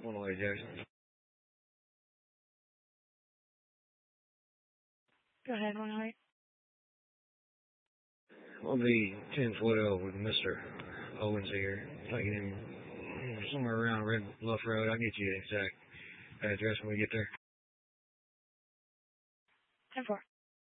One away, Jackson. Go ahead, 108. I'll be 10-12 with Mr. Owens here. Taking him somewhere around Red Bluff Road. I'll get you the exact address when we get there. 10-4.